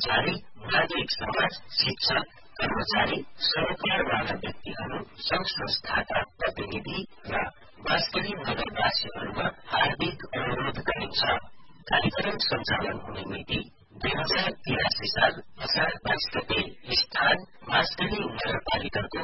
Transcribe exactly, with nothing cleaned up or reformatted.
कर्मचारी, नागरिक समाज, शिक्षक, कर्मचारी, सरोकारवाला व्यक्तिहरू, संघ संस्थाका प्रतिनिधि र वास्तवी नगरवासीहरूमा हार्दिक अनुरोध गरिन्छ। कार्यक्रम सञ्चालन हुने मिति दुई हजार तिरासी साल असार बाइस गते